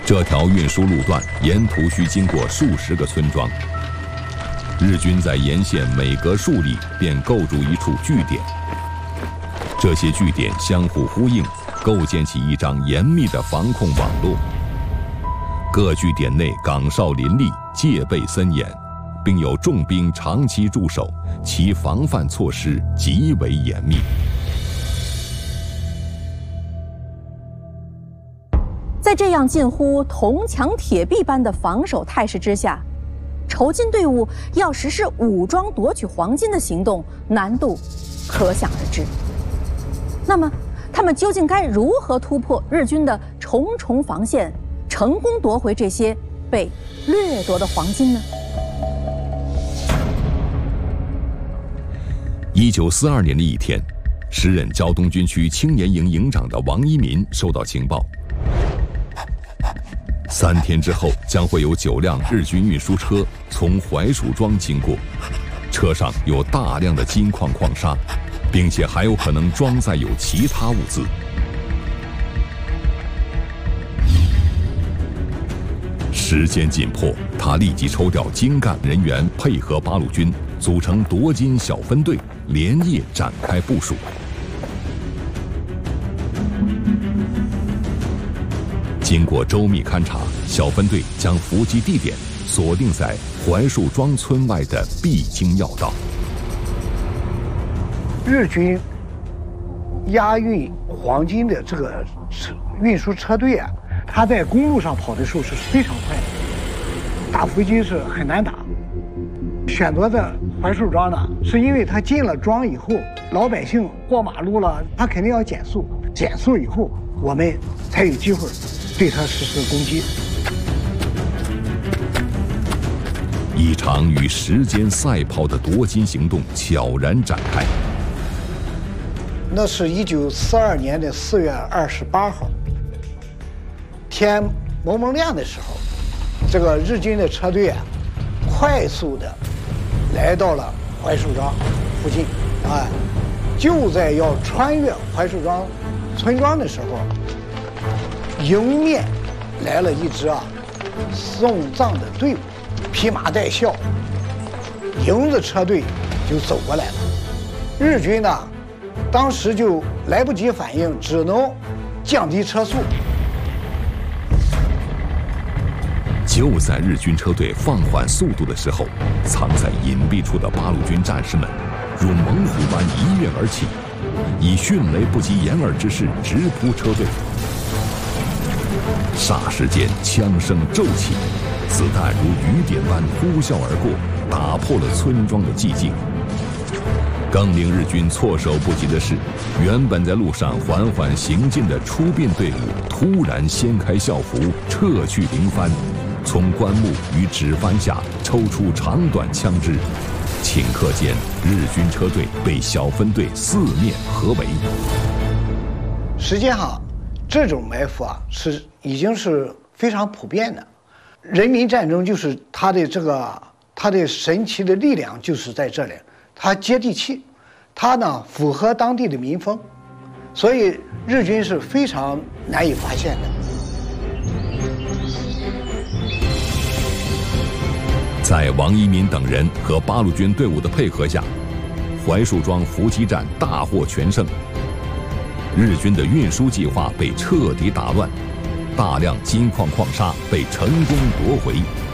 这条运输路段沿途需经过数十个村庄，日军在沿线每隔数里便构筑一处据点，这些据点相互呼应，构建起一张严密的防控网络。各据点内岗哨林立，戒备森严，并有重兵长期驻守，其防范措施极为严密。 在这样近乎铜墙铁壁般的防守态势之下，筹金队伍要实施武装夺取黄金的行动，难度可想而知。那么，他们究竟该如何突破日军的重重防线，成功夺回这些被掠夺的黄金呢 ？1942年的一天，时任胶东军区青年营营长的王一民收到情报，3天之后将会有9辆日军运输车从槐树庄经过，车上有大量的金矿矿砂，并且还有可能装载有其他物资。时间紧迫，他立即抽调精干人员配合八路军，组成夺金小分队，连夜展开部署。经过周密勘察，小分队将伏击地点锁定在槐树庄村外的必经要道。 日军押运黄金的这个运输车队啊，他在公路上跑的时候是非常快的，打伏击是很难打。选择在槐树庄呢，是因为他进了庄以后，老百姓过马路了，他肯定要减速，减速以后我们才有机会对他实施攻击。 一场与时间赛跑的夺金行动悄然展开。 那是1942年的4月28号，天蒙蒙亮的时候，这个日军的车队啊，快速的来到了槐树庄附近，就在要穿越槐树庄村庄的时候，迎面来了一支送葬的队伍，披麻戴孝，迎着车队就走过来了。日军呢，当时就来不及反应，只能降低车速。 就在日军车队放缓速度的时候，藏在隐蔽处的八路军战士们如猛虎般一跃而起，以迅雷不及掩耳之势直扑车队。霎时间，枪声骤起，子弹如雨点般呼啸而过，打破了村庄的寂静。更令日军措手不及的是，原本在路上缓缓行进的出殡队伍突然掀开校服，撤去绫幡，从棺木与纸幡下抽出长短枪支，顷刻间，日军车队被小分队四面合围。 实际上，这种埋伏已经是非常普遍的。人民战争就是它的神奇的力量就是在这里，它接地气，它呢符合当地的民风，所以日军是非常难以发现的。 在王一民等人和八路军队伍的配合下，槐树庄伏击战大获全胜。日军的运输计划被彻底打乱，大量金矿矿砂被成功夺回。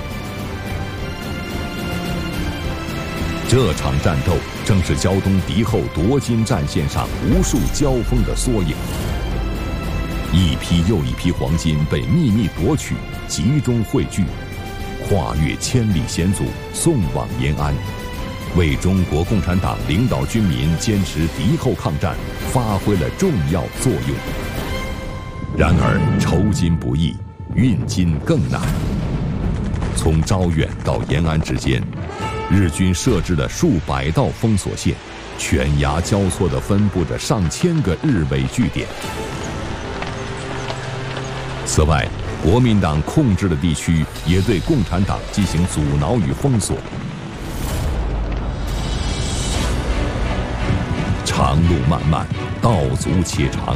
这场战斗正是胶东敌后夺金战线上无数交锋的缩影。一批又一批黄金被秘密夺取，集中汇聚，跨越千里险阻，送往延安，为中国共产党领导军民坚持敌后抗战发挥了重要作用。然而，筹金不易，运金更难。从招远到延安之间，日军设置了数百道封锁线，犬牙交错地分布着上千个日伪据点。此外，国民党控制的地区也对共产党进行阻挠与封锁。长路漫漫，道阻且长。